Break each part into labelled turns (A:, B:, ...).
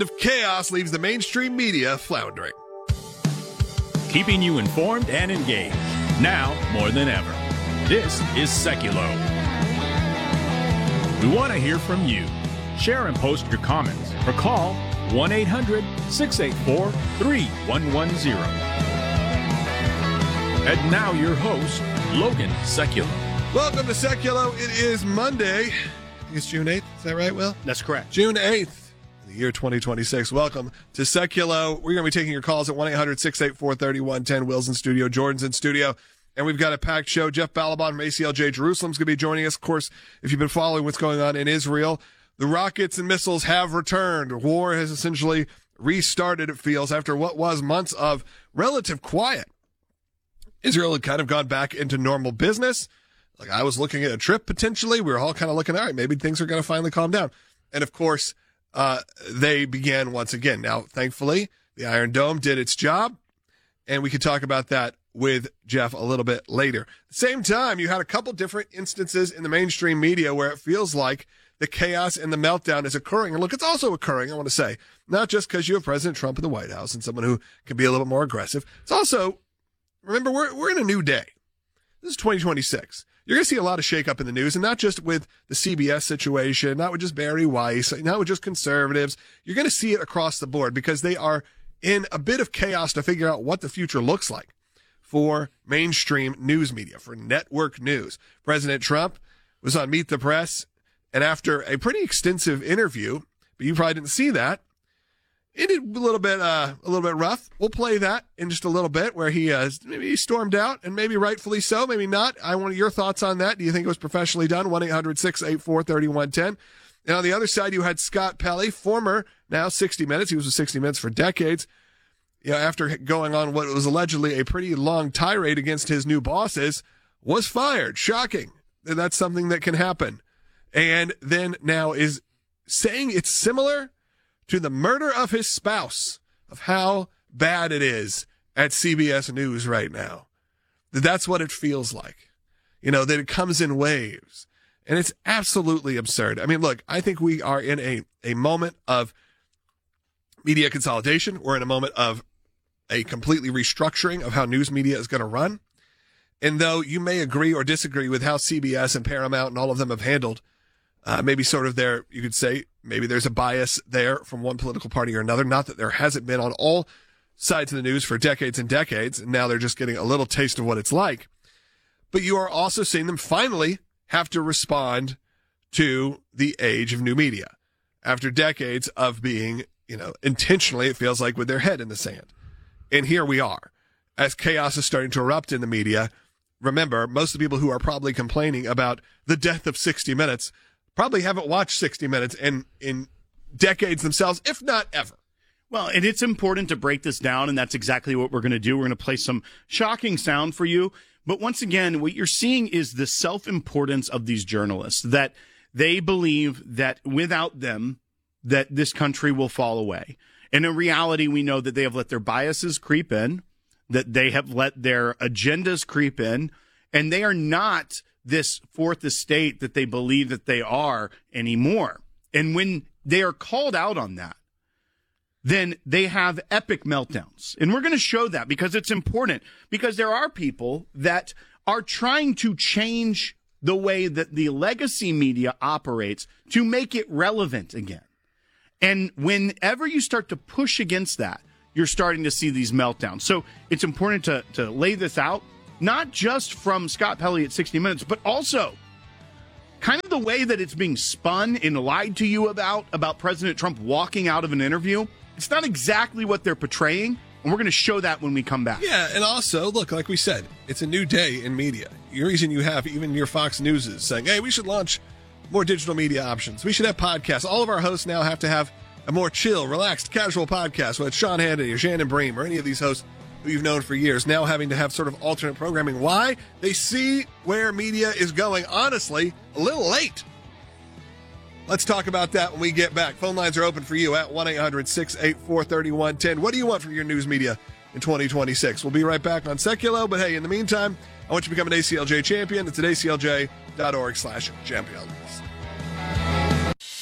A: of chaos leaves the mainstream media floundering.
B: Keeping you informed and engaged, now more than ever. This is Seculo. We want to hear from you. Share and post your comments or call 1-800-684-3110. And now your host, Logan Seculo.
A: Welcome to Seculo. It is Monday. I think it's June 8th. Is that right, Will?
C: That's correct.
A: June 8th. The year 2026. Welcome to Seculo. We're going to be taking your calls at 1-800-684-3110. Will's in studio, Jordan's in studio, and we've got a packed show. Jeff Balaban from ACLJ Jerusalem's going to be joining us. Of course, if you've been following what's going on in Israel, the rockets and missiles have returned. War has essentially restarted, it feels, after what was months of relative quiet. Israel had kind of gone back into normal business. Like, I was looking at a trip potentially. We were all kind of looking, all right, maybe things are going to finally calm down. And of course, they began once again. Now, thankfully, the Iron Dome did its job, and we could talk about that with Jeff a little bit later. At the same time, you had a couple different instances in the mainstream media where it feels like the chaos and the meltdown is occurring. And look, it's also occurring, I want to say, not just because you have President Trump in the White House and someone who can be a little bit more aggressive. It's also, remember, we're in a new day. This is 2026. You're going to see a lot of shakeup in the news, and not just with the CBS situation, not with just Barry Weiss, not with just conservatives. You're going to see it across the board because they are in a bit of chaos to figure out what the future looks like for mainstream news media, for network news. President Trump was on Meet the Press, and after a pretty extensive interview, but you probably didn't see that, it is a little bit rough. We'll play that in just a little bit, where he maybe stormed out, and maybe rightfully so, maybe not. I want your thoughts on that. Do you think it was professionally done? 1-800-684-3110. And on the other side, you had Scott Pelley, former, now 60 Minutes. He was with 60 Minutes for decades. You know, after going on what was allegedly a pretty long tirade against his new bosses, was fired. Shocking. That's something that can happen. And then now is saying it's similar to the murder of his spouse, of how bad it is at CBS News right now. That's what it feels like. You know, that it comes in waves. And it's absolutely absurd. I mean, look, I think we are in a moment of media consolidation. We're in a moment of a completely restructuring of how news media is going to run. And though you may agree or disagree with how CBS and Paramount and all of them have handled maybe sort of their, you could say, maybe there's a bias there from one political party or another. Not that there hasn't been on all sides of the news for decades and decades, and now they're just getting a little taste of what it's like. But you are also seeing them finally have to respond to the age of new media after decades of being, you know, intentionally, it feels like, with their head in the sand. And here we are, as chaos is starting to erupt in the media. Remember, most of the people who are probably complaining about the death of 60 Minutes probably haven't watched 60 Minutes in decades themselves, if not ever.
C: Well, and it's important to break this down, and that's exactly what we're going to do. We're going to play some shocking sound for you. But once again, what you're seeing is the self-importance of these journalists, that they believe that without them, that this country will fall away. And in reality, we know that they have let their biases creep in, that they have let their agendas creep in, and they are not this fourth estate that they believe that they are anymore. And when they are called out on that, then they have epic meltdowns. And we're going to show that because it's important, because there are people that are trying to change the way that the legacy media operates to make it relevant again. And whenever you start to push against that, you're starting to see these meltdowns. So it's important to lay this out, not just from Scott Pelley at 60 Minutes, but also kind of the way that it's being spun and lied to you about President Trump walking out of an interview. It's not exactly what they're portraying, and we're going to show that when we come back.
A: Yeah, and also, look, like we said, it's a new day in media. The reason you have even your Fox News is saying, hey, we should launch more digital media options. We should have podcasts. All of our hosts now have to have a more chill, relaxed, casual podcast, whether it's Sean Hannity or Shannon Bream or any of these hosts who you've known for years, now having to have sort of alternate programming. Why? They see where media is going, honestly, a little late. Let's talk about that when we get back. Phone lines are open for you at 1-800-684-3110. What do you want from your news media in 2026? We'll be right back on Seculo, but hey, in the meantime, I want you to become an ACLJ champion. It's at aclj.org/champions.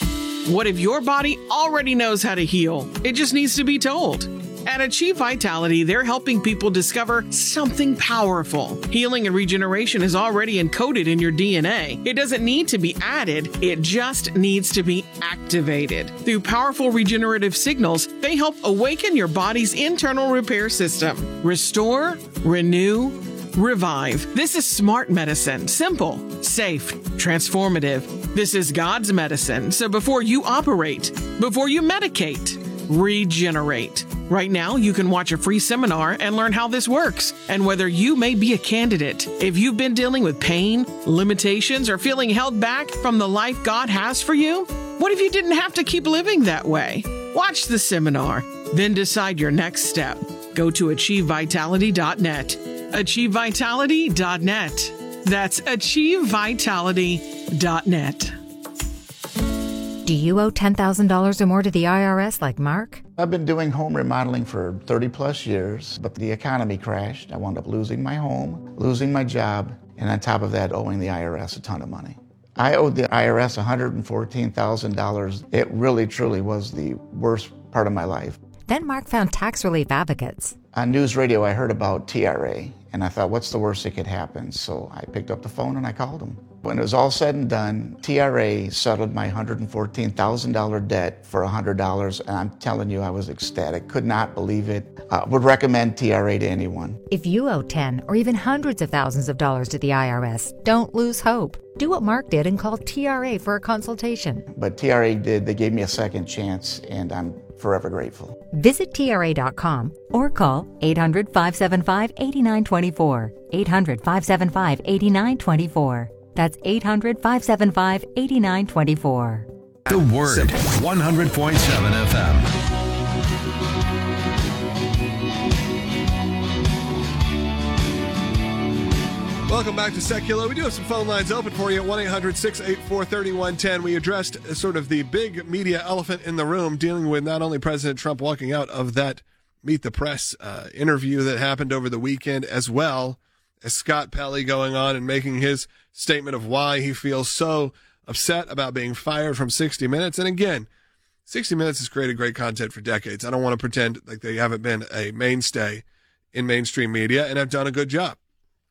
D: What if your body already knows how to heal? It just needs to be told. At Achieve Vitality, they're helping people discover something powerful. Healing and regeneration is already encoded in your DNA. It doesn't need to be added, it just needs to be activated. Through powerful regenerative signals, they help awaken your body's internal repair system. Restore, renew, revive. This is smart medicine. Simple, safe, transformative. This is God's medicine. So before you operate, before you medicate, regenerate. Right now, you can watch a free seminar and learn how this works and whether you may be a candidate. If you've been dealing with pain, limitations, or feeling held back from the life God has for you, what if you didn't have to keep living that way? Watch the seminar, then decide your next step. Go to achievevitality.net. achievevitality.net. That's achievevitality.net.
E: Do you owe $10,000 or more to the IRS like Mark?
F: I've been doing home remodeling for 30 plus years, but the economy crashed. I wound up losing my home, losing my job, and on top of that, owing the IRS a ton of money. I owed the IRS $114,000. It really, truly was the worst part of my life.
E: Then Mark found tax relief advocates.
F: On news radio, I heard about TRA, and I thought, what's the worst that could happen? So I picked up the phone and I called them. When it was all said and done, TRA settled my $114,000 debt for $100, and I'm telling you, I was ecstatic. Could not believe it. Would recommend TRA to anyone.
E: If you owe 10 or even hundreds of thousands of dollars to the IRS, don't lose hope. Do what Mark did and call TRA for a consultation.
F: But TRA did. They gave me a second chance, and I'm forever grateful.
E: Visit TRA.com or call 800-575-8924. 800-575-8924. That's 800-575-8924.
G: The Word, 100.7 FM.
A: Welcome back to Secular. We do have some phone lines open for you at 1-800-684-3110. We addressed sort of the big media elephant in the room, dealing with not only President Trump walking out of that Meet the Press interview that happened over the weekend, as well as Scott Pelley going on and making his statement of why he feels so upset about being fired from 60 Minutes. And again, 60 Minutes has created great content for decades. I don't want to pretend like they haven't been a mainstay in mainstream media and have done a good job.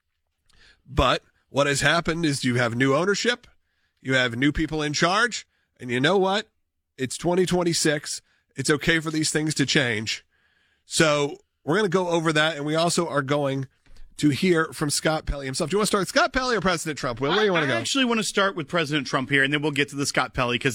A: But what has happened is you have new ownership, you have new people in charge, and you know what? It's 2026. It's okay for these things to change. So we're going to go over that, and we also are going to hear from Scott Pelley himself. Do you want to start with Scott Pelley or President Trump? Will, where do you want to go?
C: I actually want to start with President Trump here, and then we'll get to the Scott Pelley, because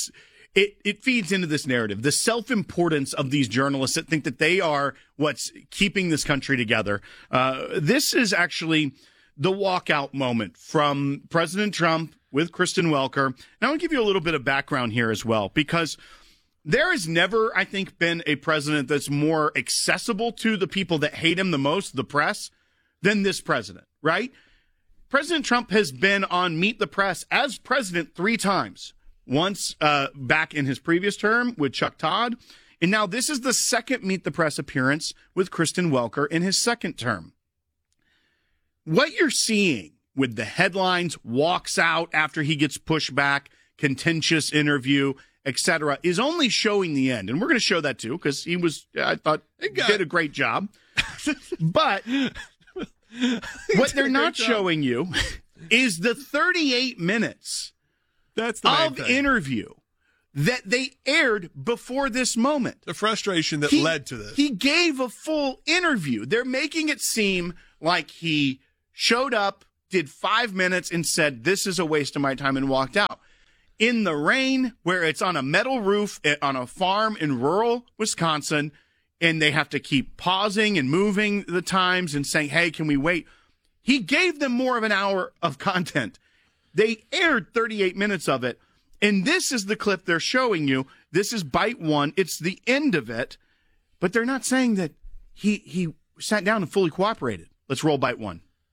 C: it feeds into this narrative, the self-importance of these journalists that think that they are what's keeping this country together. This is actually the walkout moment from President Trump with Kristen Welker. Now, I want to give you a little bit of background here as well, because there has never, I think, been a president that's more accessible to the people that hate him the most, the press, than this president, right? President Trump has been on Meet the Press as president 3 times. Once back in his previous term with Chuck Todd, and now this is the second Meet the Press appearance with Kristen Welker in his second term. What you're seeing with the headlines, walks out after he gets pushed back, contentious interview, etc., is only showing the end. And we're going to show that too, because he was, I thought, did a great job. But what they're not showing you is the 38 minutes of interview that they aired before this moment.
A: The frustration that led to this.
C: He gave a full interview. They're making it seem like he showed up, did 5 minutes, and said, this is a waste of my time, and walked out. In the rain, where it's on a metal roof on a farm in rural Wisconsin, and they have to keep pausing and moving the times and saying, hey, can we wait? He gave them more of an hour of content. They aired 38 minutes of it, and this is the clip they're showing you. This is bite 1. It's the end of it, but they're not saying that he sat down and fully cooperated. Let's roll bite 1.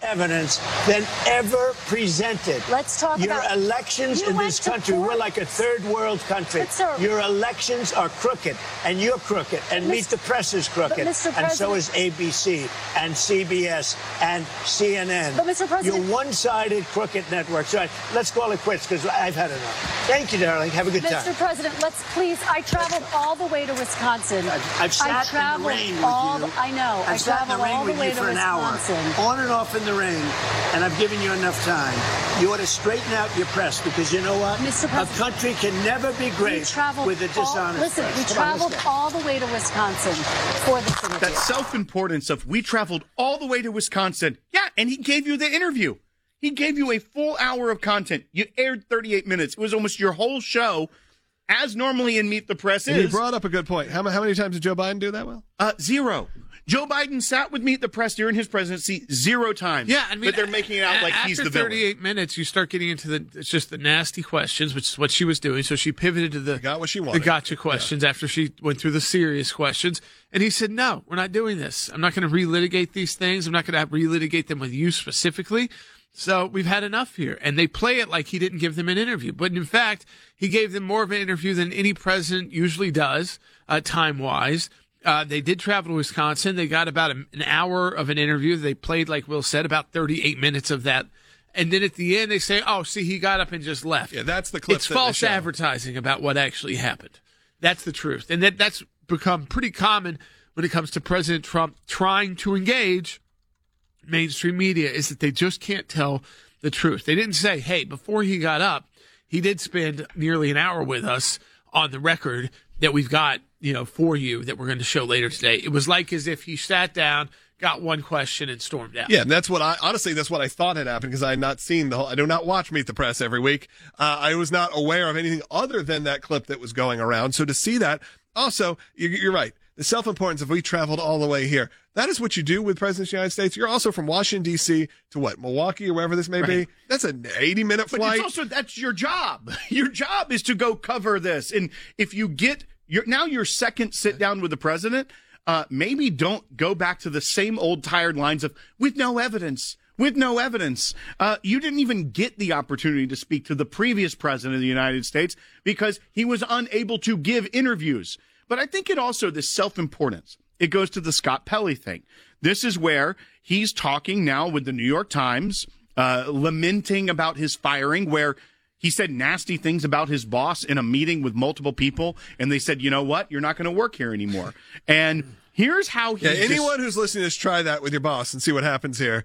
H: evidence than ever presented.
I: Let's talk
H: your
I: about
H: elections in this country. We're like a third world country. Your elections are crooked, and you're crooked, and Meet the Press is crooked, and so is ABC and CBS and CNN.
I: But Mr. President,
H: you're one-sided crooked networks. All right, let's call it quits because I've had enough. Thank you, darling. Have a good time.
I: Mr. President, let's please. I traveled all the way to Wisconsin.
H: I've sat in the rain with you.
I: I know.
H: I've sat in the rain with you for an hour, on and off in the rain, and I've given you enough time. You ought to straighten out your press because you know what?
I: Mr.
H: A country can never be great with a dishonest
I: Listen,
H: press.
I: we traveled all the way to Wisconsin for this interview.
C: That self-importance of we traveled all the way to Wisconsin. Yeah, and he gave you the interview. He gave you a full hour of content. You aired 38 minutes. It was almost your whole show, as normally in Meet the Press is.
A: And you brought up a good point. How many times did Joe Biden do that well?
C: 0. Joe Biden sat with Meet the Press during his presidency 0 times.
J: Yeah, I mean,
C: but they're making it out like he's the villain.
J: After 38 minutes, you start getting into it's just the nasty questions, which is what she was doing. So she pivoted to the
A: got what she wanted.
J: The gotcha questions after she went through the serious questions. And he said, no, we're not doing this. I'm not going to relitigate these things. I'm not going to relitigate them with you specifically. So we've had enough here. And they play it like he didn't give them an interview. But in fact, he gave them more of an interview than any president usually does, time-wise. They did travel to Wisconsin. They got about an hour of an interview. They played, like Will said, about 38 minutes of that. And then at the end, they say, oh, see, he got up and just left.
A: Yeah, that's the clip.
J: It's false advertising about what actually happened. That's the truth. And that's become pretty common when it comes to President Trump trying to engage mainstream media, is that they just can't tell the truth. They didn't say, hey, before he got up, he did spend nearly an hour with us on the record that we've got, for you that we're going to show later today. It was like as if he sat down, got one question, and stormed out.
A: Yeah, and that's what that's what I thought had happened because I had not seen I do not watch Meet the Press every week. I was not aware of anything other than that clip that was going around. So to see that, also, you're right. The self-importance of we traveled all the way here. That is what you do with President of the United States. You're also from Washington, D.C. to Milwaukee or wherever this may be. That's an 80-minute flight.
C: But it's also, that's your job. Your job is to go cover this. And if you get your second sit down with the president, maybe don't go back to the same old tired lines of with no evidence. With no evidence. You didn't even get the opportunity to speak to the previous president of the United States because he was unable to give interviews. But I think this self-importance, it goes to the Scott Pelley thing. This is where he's talking now with the New York Times, lamenting about his firing, where he said nasty things about his boss in a meeting with multiple people, and they said, you know what, you're not going to work here anymore. And here's how he...
A: anyone who's listening to this, try that with your boss and see what happens here.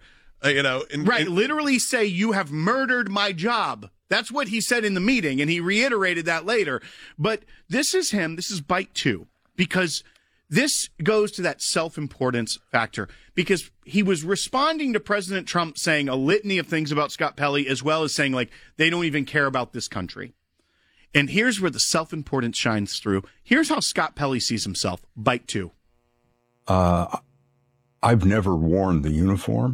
C: Literally say, you have murdered my job. That's what he said in the meeting, and he reiterated that later. But this is him. This is bite 2, because this goes to that self-importance factor, because he was responding to President Trump saying a litany of things about Scott Pelley, as well as saying, they don't even care about this country. And here's where the self-importance shines through. Here's how Scott Pelley sees himself. Bite 2.
K: I've never worn the uniform,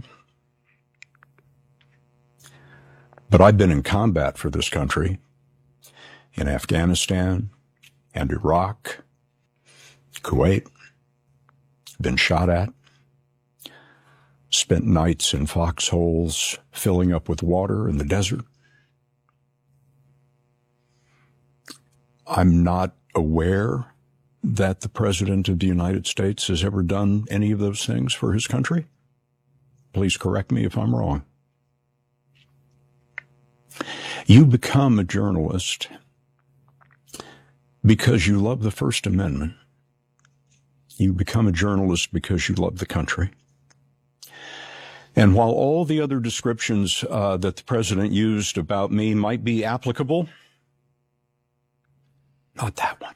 K: but I've been in combat for this country, in Afghanistan and Iraq, Kuwait, been shot at, spent nights in foxholes filling up with water in the desert. I'm not aware that the President of the United States has ever done any of those things for his country. Please correct me if I'm wrong. You become a journalist because you love the First Amendment. You become a journalist because you love the country. And while all the other descriptions that the president used about me might be applicable, not that one.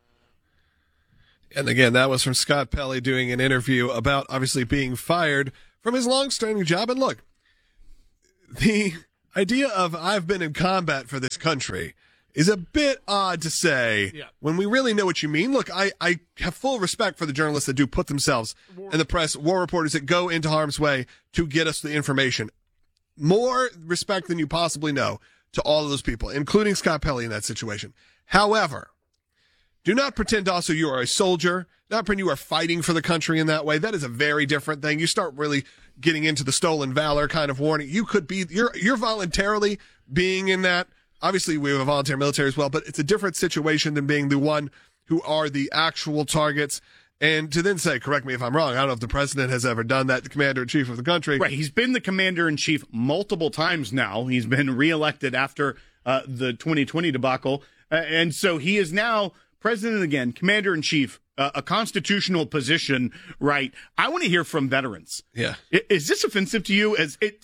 A: And again, that was from Scott Pelley doing an interview about obviously being fired from his long-standing job. And look, the idea of I've been in combat for this country is a bit odd to say when we really know what you mean. Look, I have full respect for the journalists that do put themselves in the press, war reporters that go into harm's way to get us the information. More respect than you possibly know to all of those people, including Scott Pelley in that situation. However, Do not pretend also you are a soldier. Not pretend you are fighting for the country in that way. That is a very different thing. You start really getting into the stolen valor kind of warning. You could be, you're voluntarily being in that. Obviously, we have a voluntary military as well, but it's a different situation than being the one who are the actual targets. And to then say, correct me if I'm wrong, I don't know if the president has ever done that, the commander-in-chief of the country.
C: Right. He's been the commander-in-chief multiple times now. He's been reelected after the 2020 debacle. And so he is now president again, commander-in-chief, a constitutional position, right? I want to hear from veterans.
A: Yeah.
C: Is this offensive to you?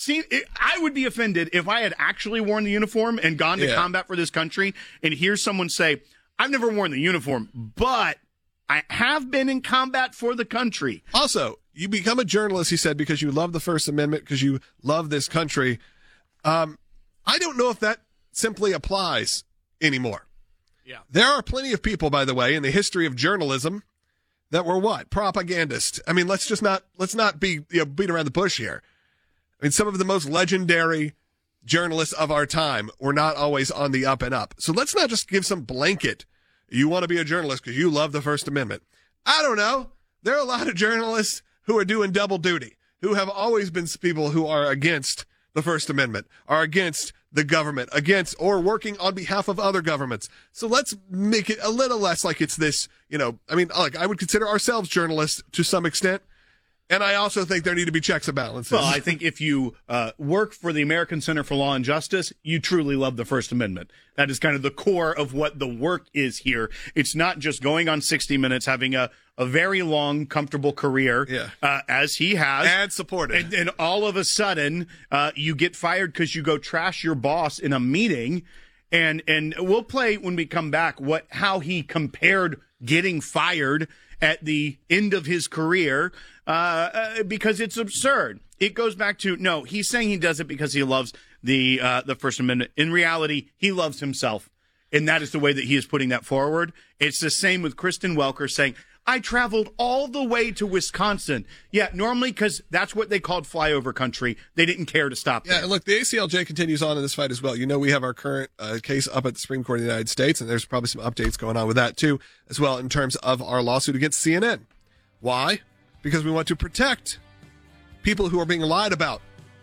C: I would be offended if I had actually worn the uniform and gone to combat for this country and hear someone say, I've never worn the uniform, but I have been in combat for the country.
A: Also, you become a journalist, he said, because you love the First Amendment, because you love this country. I don't know if that simply applies anymore.
J: Yeah.
A: There are plenty of people, by the way, in the history of journalism that were what? Propagandists. I mean, let's not be beat around the bush here. I mean, some of the most legendary journalists of our time were not always on the up and up. So let's not just give some blanket, you want to be a journalist because you love the First Amendment. I don't know. There are a lot of journalists who are doing double duty, who have always been people who are against the First Amendment, are against the government, against or working on behalf of other governments. So let's make it a little less like it's this, I mean, like I would consider ourselves journalists to some extent. And I also think there need to be checks and balances.
C: Well, I think if you work for the American Center for Law and Justice, you truly love the First Amendment. That is kind of the core of what the work is here. It's not just going on 60 Minutes, having a very long, comfortable career, as he has.
A: And supported.
C: And all of a sudden, you get fired because you go trash your boss in a meeting. And we'll play when we come back how he compared getting fired at the end of his career, because it's absurd. It goes back to, no, he's saying he does it because he loves the First Amendment. In reality, he loves himself, and that is the way that he is putting that forward. It's the same with Kristen Welker saying, I traveled all the way to Wisconsin. Yeah, normally because that's what they called flyover country. They didn't care to stop there.
A: Yeah, and look, the ACLJ continues on in this fight as well. We have our current case up at the Supreme Court of the United States, and there's probably some updates going on with that too, as well, in terms of our lawsuit against CNN. Why? Because we want to protect people who are being lied about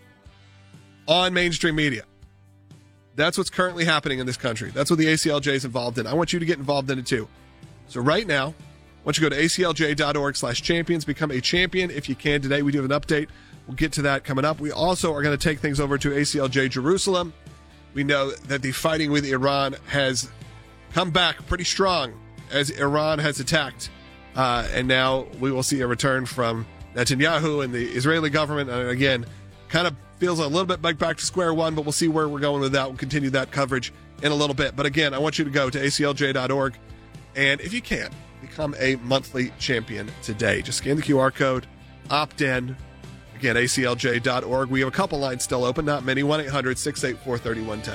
A: on mainstream media. That's what's currently happening in this country. That's what the ACLJ is involved in. I want you to get involved in it too. So right now, why don't you go to aclj.org/champions, become a champion if you can today. We do have an update. We'll get to that coming up. We also are going to take things over to ACLJ Jerusalem. We know that the fighting with Iran has come back pretty strong as Iran has attacked. And now we will see a return from Netanyahu and the Israeli government. And again, kind of feels a little bit like back to square one, but we'll see where we're going with that. We'll continue that coverage in a little bit. But again, I want you to go to aclj.org. And if you can, become a monthly champion today. Just scan the QR code, opt in. Again, aclj.org. We have a couple lines still open, not many. 1-800-684-3110.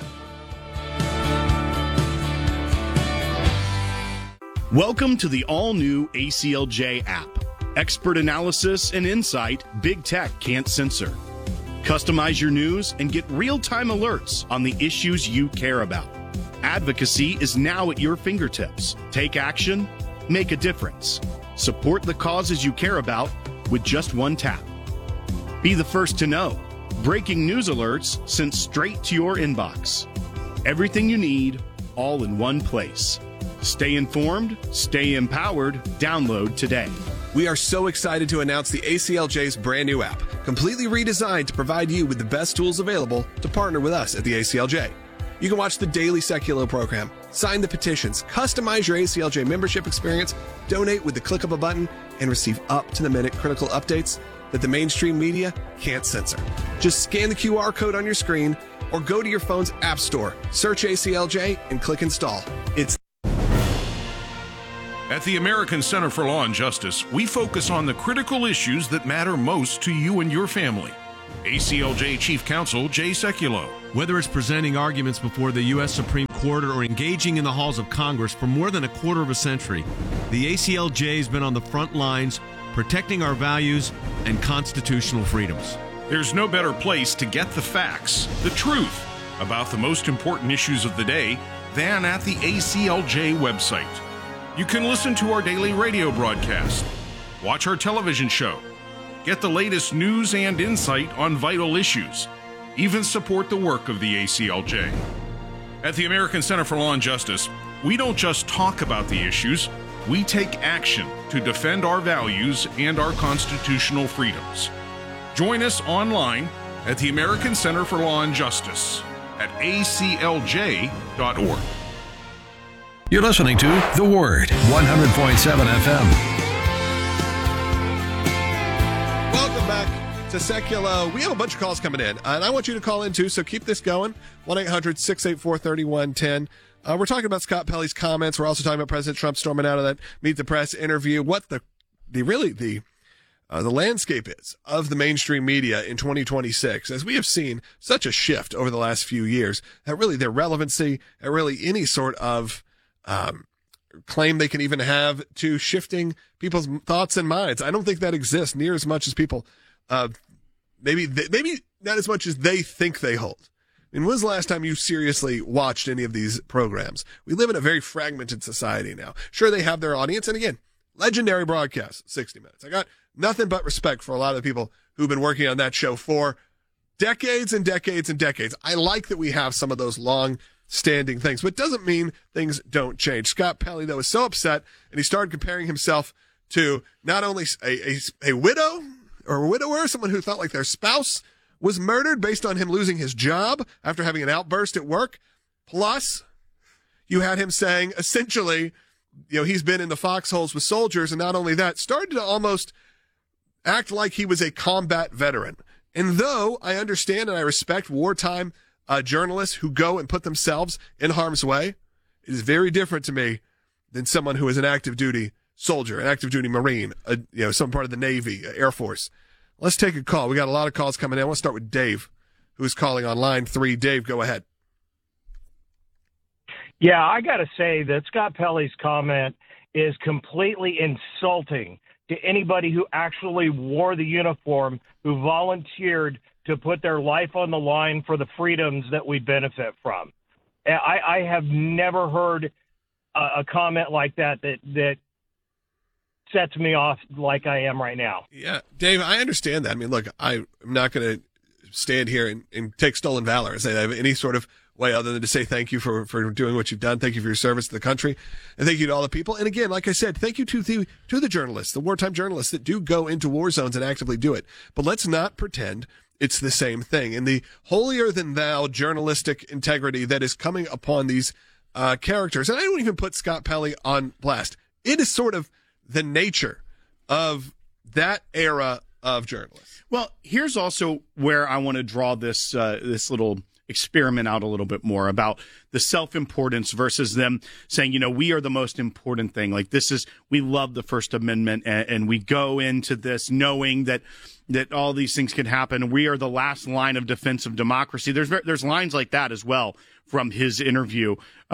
C: Welcome to the all-new ACLJ app. Expert analysis and insight Big Tech can't censor. Customize your news and get real-time alerts on the issues you care about. Advocacy is now at your fingertips. Take action. Make a difference. Support the causes you care about with just one tap. Be the first to know. Breaking news alerts sent straight to your inbox. Everything you need, all in one place. Stay informed, stay empowered. Download today.
A: We are so excited to announce the ACLJ's brand new app, completely redesigned to provide you with the best tools available to partner with us at the ACLJ. You can watch the daily Seculo program, sign the petitions, customize your ACLJ membership experience, donate with the click of a button, and receive up-to-the-minute critical updates that the mainstream media can't censor. Just scan the QR code on your screen or go to your phone's app store, search ACLJ, and click install. It's
L: At the American Center for Law and Justice, we focus on the critical issues that matter most to you and your family. ACLJ Chief Counsel Jay Sekulow.
M: Whether it's presenting arguments before the U.S. Supreme Court or engaging in the halls of Congress for more than a quarter of a century, the ACLJ has been on the front lines protecting our values and constitutional freedoms.
L: There's no better place to get the facts, the truth, about the most important issues of the day than at the ACLJ website. You can listen to our daily radio broadcast, watch our television show, get the latest news and insight on vital issues, even support the work of the ACLJ. At the American Center for Law and Justice, we don't just talk about the issues, we take action to defend our values and our constitutional freedoms. Join us online at the American Center for Law and Justice at aclj.org.
G: You're listening to The Word, 100.7 FM.
A: Welcome back to Secular. We have a bunch of calls coming in, and I want you to call in too, so keep this going. 1-800-684-3110. We're talking about Scott Pelley's comments. We're also talking about President Trump storming out of that Meet the Press interview. What the landscape is of the mainstream media in 2026, as we have seen such a shift over the last few years, that really their relevancy, and really any sort of claim they can even have to shifting people's thoughts and minds. I don't think that exists near as much as people, maybe not as much as they think they hold. I mean, when was the last time you seriously watched any of these programs? We live in a very fragmented society now. Sure, they have their audience, and again, legendary broadcast, 60 Minutes. I got nothing but respect for a lot of the people who've been working on that show for decades and decades and decades. I like that we have some of those long-standing things, but it doesn't mean things don't change. Scott Pelley, though, was so upset, and he started comparing himself to not only a widow or a widower, someone who thought like their spouse was murdered based on him losing his job after having an outburst at work. Plus, you had him saying, essentially, he's been in the foxholes with soldiers, and not only that, started to almost act like he was a combat veteran. And though I understand and I respect wartime journalists who go and put themselves in harm's way, it is very different to me than someone who is an active duty soldier, an active duty Marine, some part of the Navy, Air Force. Let's take a call. We got a lot of calls coming in. I want to start with Dave, who's calling on line 3. Dave, go ahead.
N: Yeah, I got to say that Scott Pelley's comment is completely insulting to anybody who actually wore the uniform, who volunteered to put their life on the line for the freedoms that we benefit from. I have never heard a comment like that sets me off like I am right now.
A: Yeah, Dave, I understand that. I mean, look, I'm not going to stand here and take stolen valor and say I have any sort of way other than to say thank you for doing what you've done. Thank you for your service to the country. And thank you to all the people. And again, like I said, thank you to the journalists, the wartime journalists that do go into war zones and actively do it. But let's not pretend it's the same thing. And the holier than thou journalistic integrity that is coming upon these characters, and I don't even put Scott Pelley on blast. It is sort of the nature of that era of journalists.
C: Well, here's also where I want to draw this little experiment out a little bit more about the self-importance versus them saying, we are the most important thing. Like we love the First Amendment and we go into this knowing that all these things can happen. We are the last line of defense of democracy. There's lines like that as well from his interview.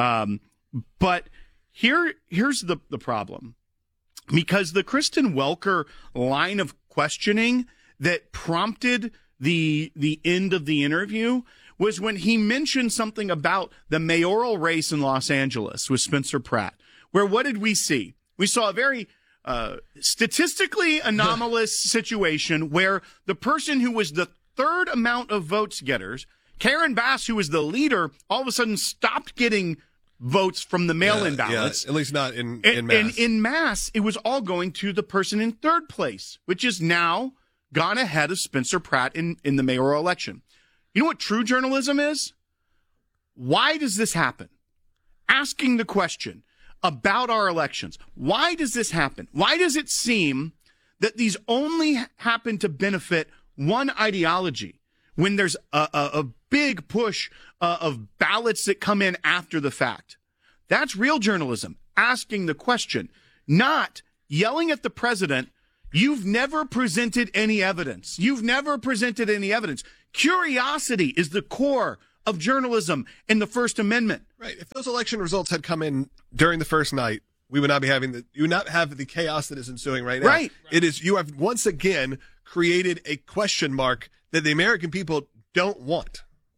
C: But here's the problem. Because the Kristen Welker line of questioning that prompted the end of the interview was when he mentioned something about the mayoral race in Los Angeles with Spencer Pratt, where what did we see? We saw a very statistically anomalous situation where the person who was the third amount of votes getters, Karen Bass, who was the leader, all of a sudden stopped getting votes from the mail-in ballots.
A: Yeah, at least not in mass.
C: And in mass, it was all going to the person in third place, which is now gone ahead of Spencer Pratt in the mayoral election. You know what true journalism is? Why does this happen? Asking the question about our elections. Why does this happen? Why does it seem that these only happen to benefit one ideology when there's a big push of ballots that come in after the fact? That's real journalism, asking the question, not yelling at the president, you've never presented any evidence. You've never presented any evidence. Curiosity is the core of journalism in the First Amendment.
A: Right. If those election results had come in during the first night, we would not be having you would not have the chaos that is ensuing right now.
C: Right.
A: It is, you have once again created a question mark that the American people don't want.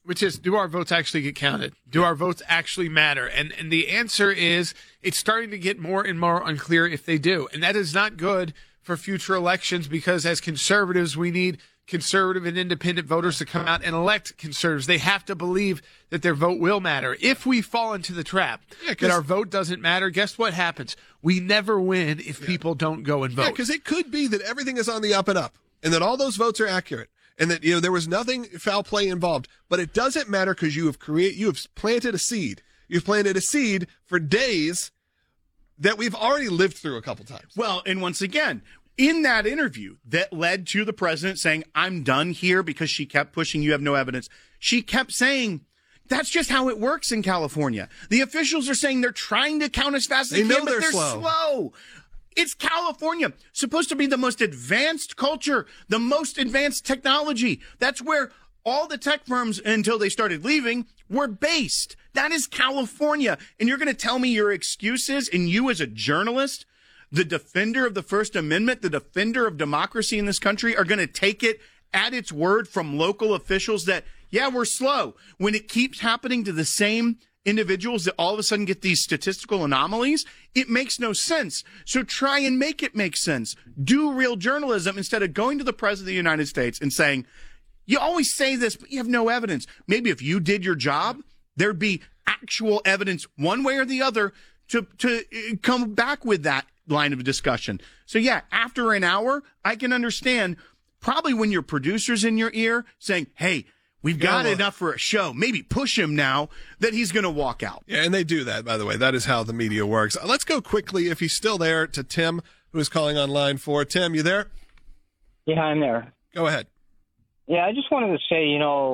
J: which is, do our votes actually get counted? Do our votes actually matter? And the answer is, it's starting to get more and more unclear if they do. And that is not good for future elections, because as conservatives, we need conservative and independent voters to come out and elect conservatives. They have to believe that their vote will matter. If we fall into the trap that our vote doesn't matter, guess what happens? We never win if people don't go and vote.
A: Yeah, because it could be that everything is on the up and up, and that all those votes are accurate, and that there was nothing foul play involved. But it doesn't matter, because you have planted a seed. You've planted a seed for days that we've already lived through a couple times.
C: Well, and once again, in that interview that led to the president saying, I'm done here, because she kept pushing, you have no evidence. She kept saying, that's just how it works in California. The officials are saying they're trying to count as fast as they can, but they're slow. It's California, supposed to be the most advanced culture, the most advanced technology. That's where all the tech firms, until they started leaving, were based. That is California. And you're going to tell me your excuses, and you as a journalist, the defender of the First Amendment, the defender of democracy in this country, are going to take it at its word from local officials that, yeah, we're slow, when it keeps happening to the same individuals that all of a sudden get these statistical anomalies? It makes no sense. So try and make it make sense. Do real journalism instead of going to the President of the United States and saying, you always say this, but you have no evidence. Maybe if you did your job, there'd be actual evidence one way or the other to come back with that line of discussion. So yeah, after an hour, I can understand probably when your producer's in your ear saying, hey, we've got enough for a show. Maybe push him now, that he's going to walk out.
A: Yeah, and they do that, by the way. That is how the media works. Let's go quickly, if he's still there, to Tim, who is calling on line 4. Tim, you there?
O: Yeah, I'm there.
A: Go ahead.
O: Yeah, I just wanted to say,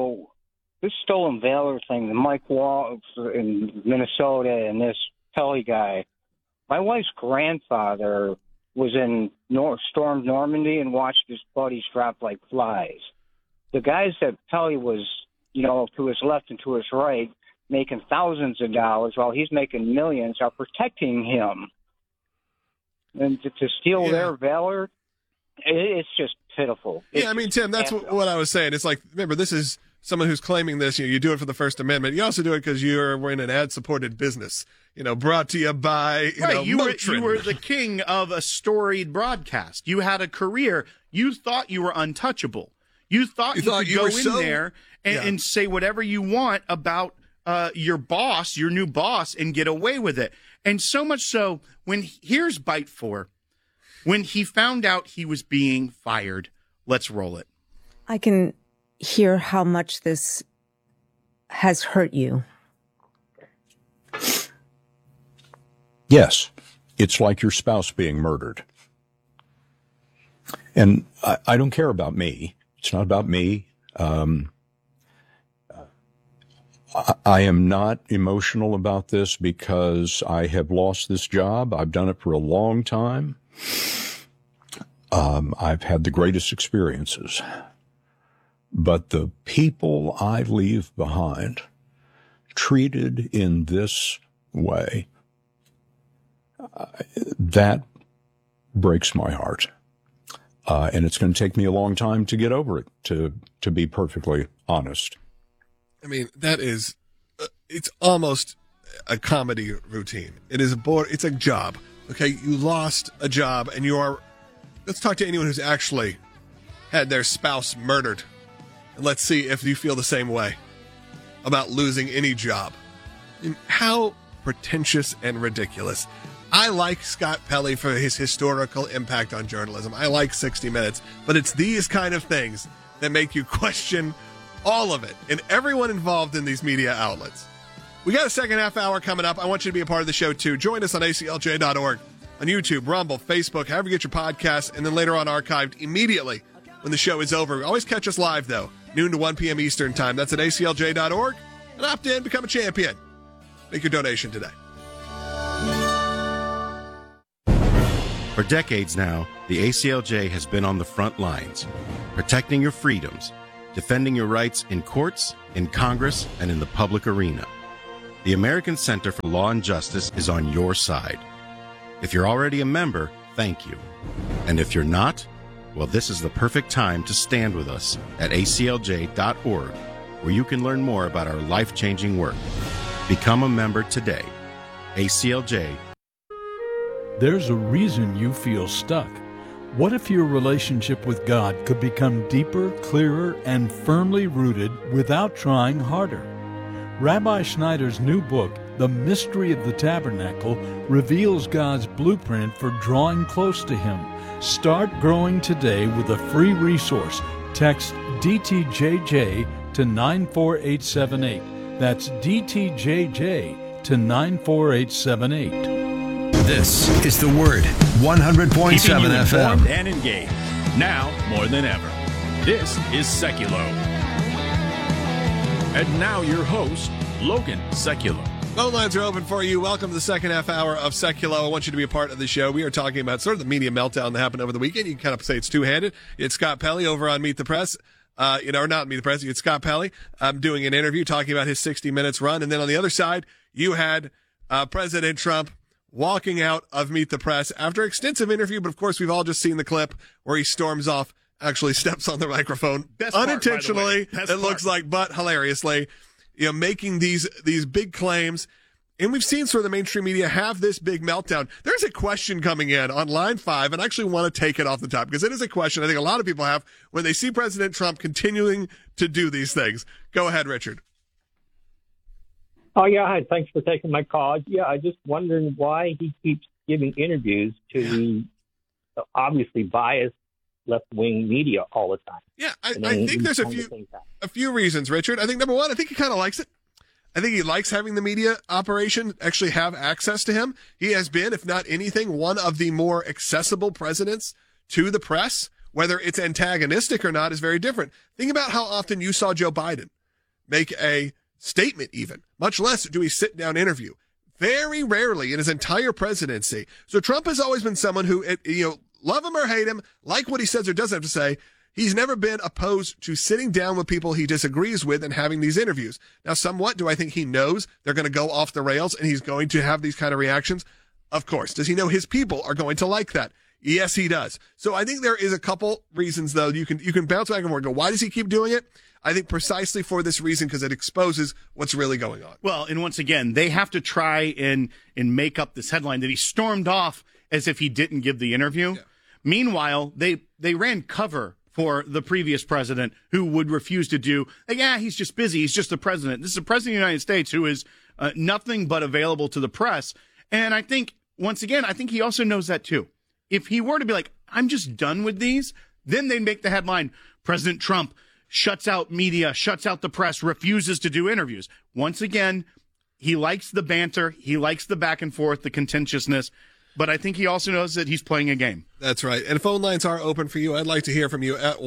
O: this stolen valor thing, the Mike Waltz in Minnesota and this Pelley guy, my wife's grandfather was in stormed Normandy and watched his buddies drop like flies. The guys that Pelley was, to his left and to his right, making thousands of dollars while he's making millions, are protecting him. And to steal their valor, it's just pitiful.
A: Yeah, I mean, Tim, that's what I was saying. It's like, remember, this is someone who's claiming this. You do it for the First Amendment. You also do it because you're in an ad-supported business. Brought to you by
C: you
A: Motrin.
C: were the king of a storied broadcast. You had a career. You thought you were untouchable. You thought you could go in there and say whatever you want about your boss, your new boss, and get away with it. And so much so, here's Bite 4. When he found out he was being fired, let's roll it.
P: I can hear how much this has hurt you.
K: Yes, it's like your spouse being murdered. And I don't care about me. It's not about me. I am not emotional about this because I have lost this job. I've done it for a long time. I've had the greatest experiences. But the people I leave behind, treated in this way, that breaks my heart. And it's going to take me a long time to get over it, to be perfectly honest.
A: I mean, that is, it's almost a comedy routine. It is it's a job. Okay, you lost a job, and let's talk to anyone who's actually had their spouse murdered. And let's see if you feel the same way about losing any job. I mean, how pretentious and ridiculous. I like Scott Pelley for his historical impact on journalism. I like 60 Minutes, but it's these kind of things that make you question all of it and everyone involved in these media outlets. We got a second half hour coming up. I want you to be a part of the show too. Join us on aclj.org, on YouTube, Rumble, Facebook, however you get your podcasts, and then later on archived immediately when the show is over. Always catch us live though, noon to 1 p.m. Eastern time. That's at aclj.org. And opt in, become a champion. Make your donation today.
Q: For decades now, the ACLJ has been on the front lines, protecting your freedoms, defending your rights in courts, in Congress, and in the public arena. The American Center for Law and Justice is on your side. If you're already a member, thank you. And if you're not, well, this is the perfect time to stand with us at aclj.org where you can learn more about our life-changing work. Become a member today. ACLJ.
R: There's a reason you feel stuck. What if your relationship with God could become deeper, clearer, and firmly rooted without trying harder? Rabbi Schneider's new book, The Mystery of the Tabernacle, reveals God's blueprint for drawing close to Him. Start growing today with a free resource. Text DTJJ to 94878. That's DTJJ to 94878.
G: This is The Word, 100.7
B: Keeping you
G: FM.
B: informed and engaged. Now more than ever. This is Seculo. And now your host, Logan Seculo.
A: Phone lines are open for you. Welcome to the second half hour of Seculo. I want you to be a part of the show. We are talking about sort of the media meltdown that happened over the weekend. You can kind of say it's two-handed. It's Scott Pelley over on Meet the Press. Or not Meet the Press. It's Scott Pelley doing an interview talking about his 60 Minutes run. And then on the other side, you had President Trump walking out of Meet the Press after extensive interview. But of course, we've all just seen the clip where he storms off, actually steps on the microphone unintentionally. It looks like, but hilariously, making these big claims. And we've seen sort of the mainstream media have this big meltdown. There's a question coming in on line 5, and I actually want to take it off the top because it is a question I think a lot of people have when they see President Trump continuing to do these things. Go ahead, Richard.
S: Oh, yeah. Hi. Thanks for taking my call. Yeah, I just wondering why he keeps giving interviews to the obviously biased left-wing media all the time.
A: Yeah, I think there's a few reasons, Richard. I think number one, I think he kind of likes it. I think he likes having the media operation actually have access to him. He has been, if not anything, one of the more accessible presidents to the press. Whether it's antagonistic or not is very different. Think about how often you saw Joe Biden make a statement even, much less do we sit down interview. Very rarely in his entire presidency. So Trump has always been someone who, love him or hate him, like what he says or doesn't have to say, he's never been opposed to sitting down with people he disagrees with and having these interviews. Now, somewhat, do I think he knows they're going to go off the rails and he's going to have these kind of reactions? Of course. Does he know his people are going to like that? Yes, he does. So I think there is a couple reasons, though. You can bounce back and forth and go, why does he keep doing it? I think precisely for this reason, because it exposes what's really going on.
C: Well, and once again, they have to try and make up this headline that he stormed off as if he didn't give the interview. Yeah. Meanwhile, they ran cover for the previous president who would refuse to do, he's just busy. He's just the president. This is the president of the United States who is nothing but available to the press. And I think, once again, I think he also knows that too. If he were to be like, I'm just done with these, then they'd make the headline, President Trump shuts out media, shuts out the press, refuses to do interviews. Once again, he likes the banter. He likes the back and forth, the contentiousness. But I think he also knows that he's playing a game.
A: That's right. And phone lines are open for you. I'd like to hear from you at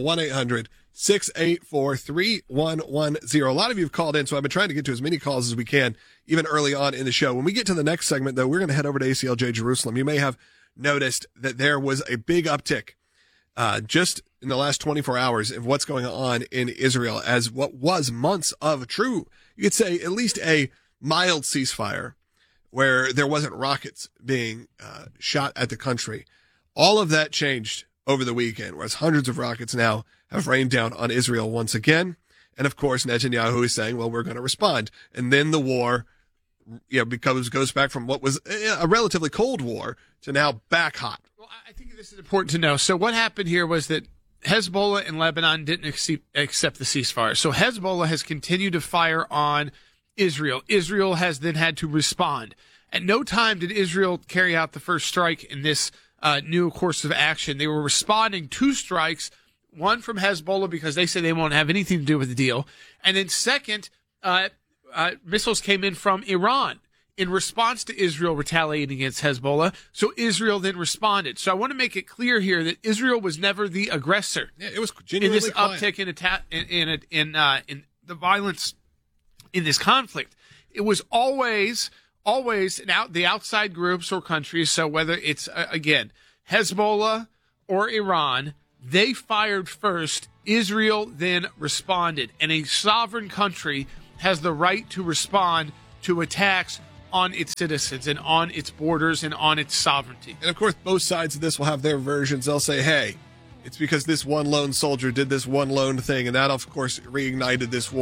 A: 1-800-684-3110. A lot of you have called in, so I've been trying to get to as many calls as we can, even early on in the show. When we get to the next segment, though, we're going to head over to ACLJ Jerusalem. You may have noticed that there was a big uptick just in the last 24 hours of what's going on in Israel as what was months of true, you could say, at least a mild ceasefire where there wasn't rockets being shot at the country. All of that changed over the weekend, whereas hundreds of rockets now have rained down on Israel once again. And of course, Netanyahu is saying, well, we're going to respond. And then the war, goes back from what was a relatively cold war to now back hot.
J: Well, I think this is important to know. So what happened here was that Hezbollah and Lebanon didn't accept the ceasefire. So Hezbollah has continued to fire on Israel. Israel has then had to respond. At no time did Israel carry out the first strike in this new course of action. They were responding to strikes, one from Hezbollah because they say they won't have anything to do with the deal. And then second, missiles came in from Iran in response to Israel retaliating against Hezbollah. So Israel then responded. So I want to make it clear here that Israel was never the aggressor.
A: Yeah, it was genuinely
J: in this uptick in the violence in this conflict. It was always the outside groups or countries. So whether it's again Hezbollah or Iran, they fired first. Israel then responded, and a sovereign country has the right to respond to attacks on its citizens and on its borders and on its sovereignty.
A: And of course, both sides of this will have their versions. They'll say, hey, it's because this one lone soldier did this one lone thing, and that, of course, reignited this war.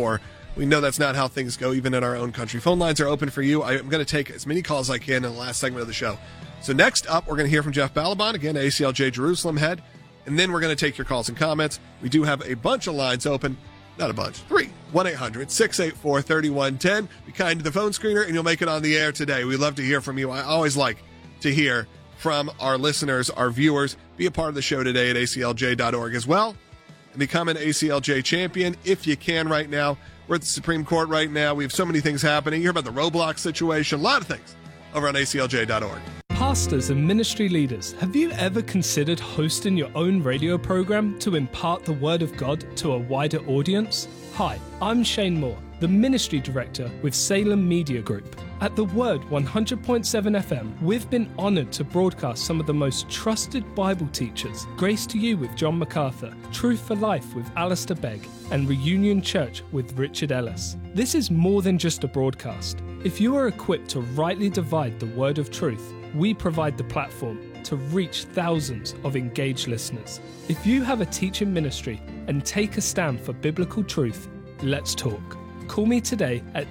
A: we know that's not how things go, even in our own country. Phone lines are open for you. I'm going to take as many calls as I can in the last segment of the show. So next up, we're going to hear from Jeff Balaban, again, ACLJ Jerusalem head, and then we're going to take your calls and comments. We do have a bunch of lines open. Not a bunch. 1-800-684-3110. Be kind to the phone screener, and you'll make it on the air today. We love to hear from you. I always like to hear from our listeners, our viewers. Be a part of the show today at aclj.org as well. And become an ACLJ champion if you can right now. We're at the Supreme Court right now. We have so many things happening. You hear about the Roblox situation, a lot of things over on aclj.org.
T: Pastors and ministry leaders, have you ever considered hosting your own radio program to impart the Word of God to a wider audience? Hi, I'm Shane Moore, the Ministry Director with Salem Media Group. At The Word 100.7 FM, we've been honored to broadcast some of the most trusted Bible teachers, Grace to You with John MacArthur, Truth for Life with Alistair Begg, and Reunion Church with Richard Ellis. This is more than just a broadcast. If you are equipped to rightly divide the word of truth, we provide the platform to reach thousands of engaged listeners. If you have a teaching ministry and take a stand for biblical truth, let's talk. Call me today at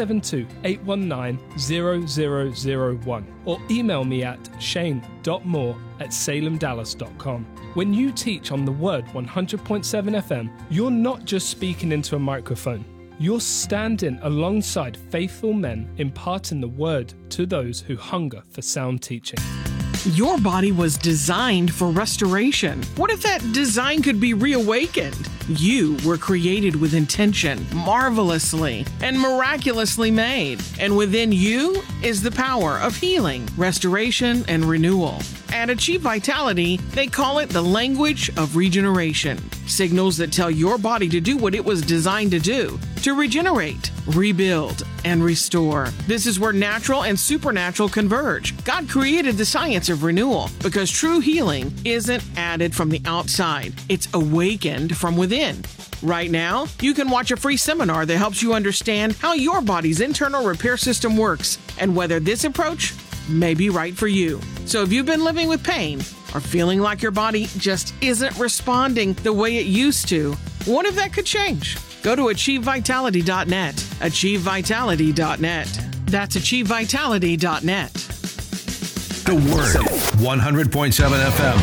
T: 972-819-0001 or email me at shane.moore@salemdallas.com. When you teach on the Word 100.7 FM, you're not just speaking into a microphone. You're standing alongside faithful men imparting the Word to those who hunger for sound teaching.
D: Your body was designed for restoration. What if that design could be reawakened? You were created with intention, marvelously and miraculously made. And within you is the power of healing, restoration, and renewal. At Achieve Vitality, they call it the language of regeneration. Signals that tell your body to do what it was designed to do, to regenerate, rebuild, and restore. This is where natural and supernatural converge. God created the science of renewal because true healing isn't added from the outside. It's awakened from within. Right now, you can watch a free seminar that helps you understand how your body's internal repair system works and whether this approach may be right for you. So if you've been living with pain or feeling like your body just isn't responding the way it used to, what if that could change? Go to AchieveVitality.net. AchieveVitality.net. That's AchieveVitality.net.
G: The Word, 100.7 FM.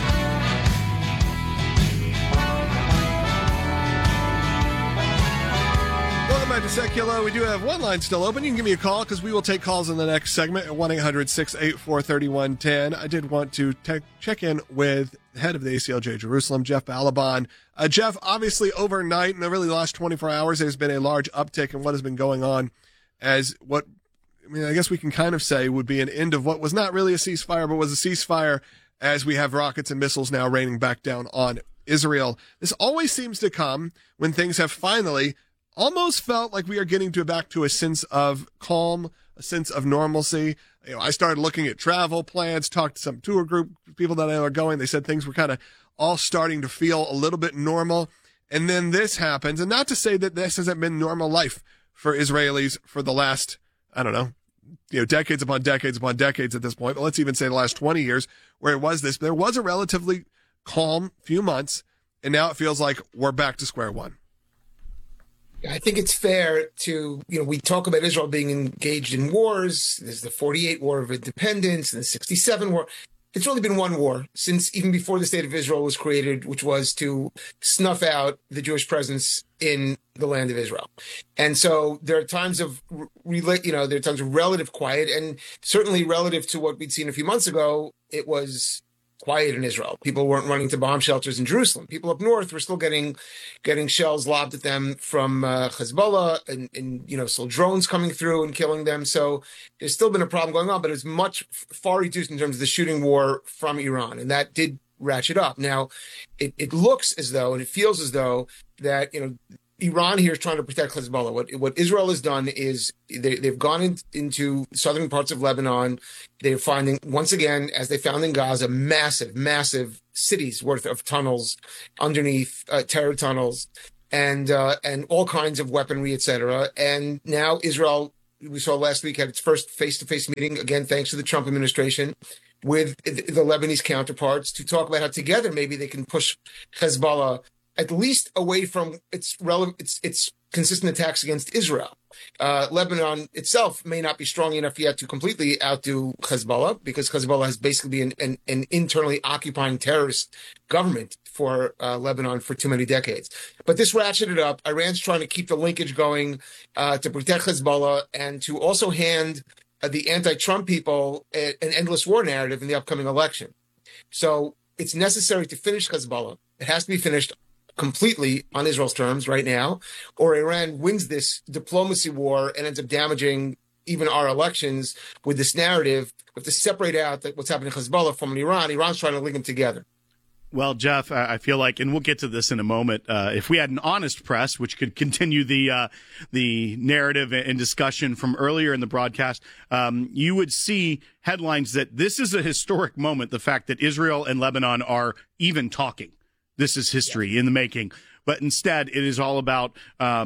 A: Back to Seculo. We do have one line still open. You can give me a call because we will take calls in the next segment at 1-800-684-3110. I did want to check in with the head of the ACLJ Jerusalem, Jeff Balaban. Jeff, obviously overnight, in the really last 24 hours, there's been a large uptick in what has been going on as what, I guess we can kind of say would be an end of what was not really a ceasefire, but was a ceasefire as we have rockets and missiles now raining back down on Israel. This always seems to come when things have finally almost felt like we are getting back to a sense of calm, a sense of normalcy. I started looking at travel plans, talked to some tour group people that are going. They said things were kind of all starting to feel a little bit normal. And then this happens. And not to say that this hasn't been normal life for Israelis for the last, decades upon decades upon decades at this point. But let's even say the last 20 years where it was this. There was a relatively calm few months. And now it feels like we're back to square one.
U: I think it's fair to, we talk about Israel being engaged in wars. There's the 48 War of Independence and the 67 War. It's really been one war since even before the State of Israel was created, which was to snuff out the Jewish presence in the land of Israel. And so there are times of, relative quiet, and certainly relative to what we'd seen a few months ago, it was quiet in Israel. People weren't running to bomb shelters in Jerusalem. People up north were still getting shells lobbed at them from Hezbollah and still drones coming through and killing them. So there's still been a problem going on, but it's far reduced in terms of the shooting war from Iran. And that did ratchet up. Now, it looks as though, and it feels as though that, Iran here is trying to protect Hezbollah. What Israel has done is they've gone into southern parts of Lebanon. They're finding, once again, as they found in Gaza, massive cities worth of tunnels underneath, terror tunnels, and all kinds of weaponry, etc. And now Israel, we saw last week, had its first face-to-face meeting, again, thanks to the Trump administration, with the Lebanese counterparts to talk about how together maybe they can push Hezbollah at least away from its consistent attacks against Israel. Lebanon itself may not be strong enough yet to completely outdo Hezbollah, because Hezbollah has basically been an internally occupying terrorist government for Lebanon for too many decades. But this ratcheted up. Iran's trying to keep the linkage going to protect Hezbollah and to also hand the anti-Trump people an endless war narrative in the upcoming election. So it's necessary to finish Hezbollah. It has to be finished completely on Israel's terms right now, or Iran wins this diplomacy war and ends up damaging even our elections with this narrative. We have to separate out what's happening to Hezbollah from Iran. Iran's trying to link them together.
C: Well, Jeff, I feel like, and we'll get to this in a moment, if we had an honest press, which could continue the narrative and discussion from earlier in the broadcast, you would see headlines that this is a historic moment, the fact that Israel and Lebanon are even talking. This is history in the making. But instead, it is all about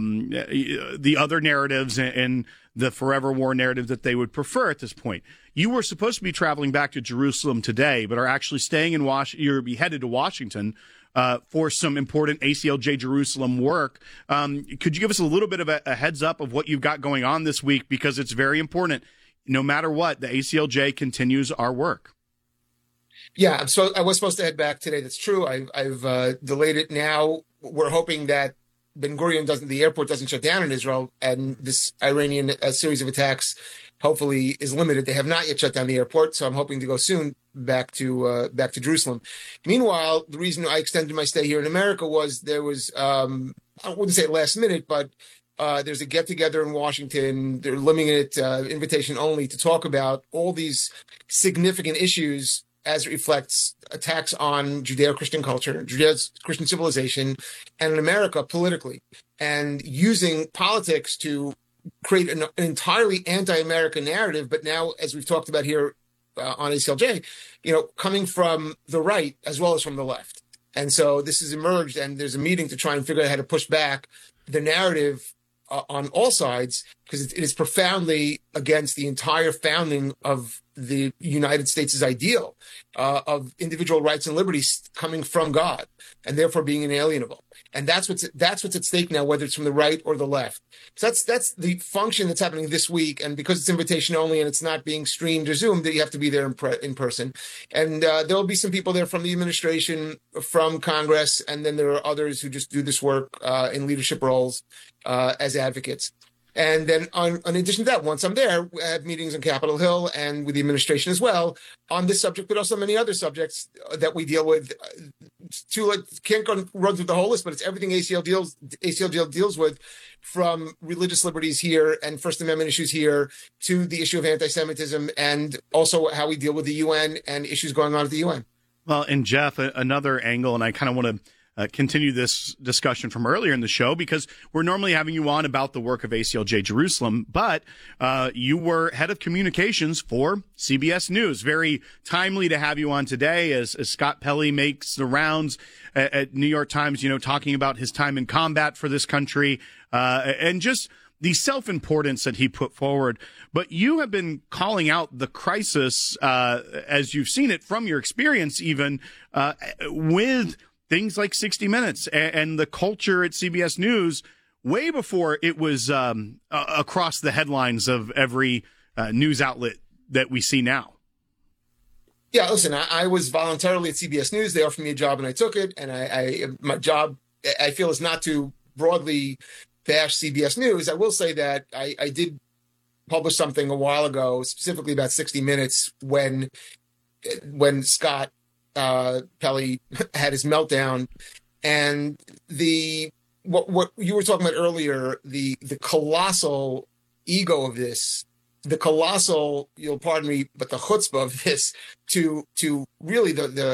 C: the other narratives and the forever war narrative that they would prefer at this point. You were supposed to be traveling back to Jerusalem today, but are actually staying in You'll be headed to Washington for some important ACLJ Jerusalem work. Could you give us a little bit of a heads up of what you've got going on this week? Because it's very important. No matter what, the ACLJ continues our work.
U: Yeah, so I was supposed to head back today. That's true. I've delayed it now. We're hoping that Ben Gurion the airport doesn't shut down in Israel, and this Iranian series of attacks hopefully is limited. They have not yet shut down the airport, so I'm hoping to go soon back to Jerusalem. Meanwhile, the reason I extended my stay here in America was there was I wouldn't say last minute, but there's a get together in Washington. They're limiting it invitation only to talk about all these significant issues as it reflects attacks on Judeo-Christian culture, Judeo-Christian civilization, and in America politically, and using politics to create an entirely anti-American narrative. But now, as we've talked about here on ACLJ, coming from the right as well as from the left. And so this has emerged, and there's a meeting to try and figure out how to push back the narrative on all sides, because it is profoundly against the entire founding of the United States' ideal of individual rights and liberties coming from God, and therefore being inalienable. And that's what's at stake now, whether it's from the right or the left. So that's the function that's happening this week. And because it's invitation only and it's not being streamed or Zoomed, that you have to be there in person. And there will be some people there from the administration, from Congress, and then there are others who just do this work in leadership roles as advocates. And then in addition to that, once I'm there, I have meetings on Capitol Hill and with the administration as well on this subject, but also many other subjects that we deal with. Can't run through the whole list, but it's everything ACLJ deals with, from religious liberties here and First Amendment issues here to the issue of anti-Semitism, and also how we deal with the UN and issues going on at the UN.
C: Well, and Jeff, another angle, and I kind of want to continue this discussion from earlier in the show, because we're normally having you on about the work of ACLJ Jerusalem, but you were head of communications for CBS News. Very timely to have you on today as Scott Pelley makes the rounds at New York Times, talking about his time in combat for this country and just the self-importance that he put forward. But you have been calling out the crisis as you've seen it from your experience, even with things like 60 Minutes and the culture at CBS News way before it was across the headlines of every news outlet that we see now.
U: Yeah, listen, I was voluntarily at CBS News. They offered me a job and I took it. And my job, I feel, is not to broadly bash CBS News. I will say that I did publish something a while ago, specifically about 60 Minutes, when Scott Pelley had his meltdown, and what you were talking about earlier, the colossal ego of this, the colossal, you'll pardon me, but the chutzpah of this to really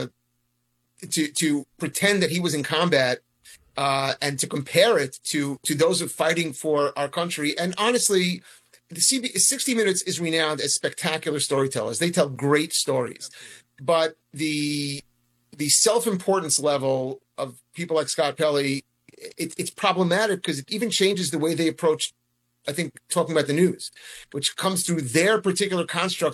U: to pretend that he was in combat and to compare it to those who are fighting for our country. And honestly, 60 Minutes is renowned as spectacular storytellers. They tell great stories. But the self-importance level of people like Scott Pelley, it's problematic because it even changes the way they approach, I think, talking about the news, which comes through their particular construct